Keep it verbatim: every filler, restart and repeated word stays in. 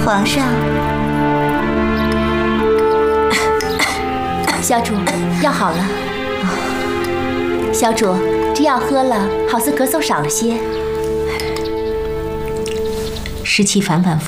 皇上， 小主，药好了。小主，这药喝了，好似咳嗽少了些。 湿气反反复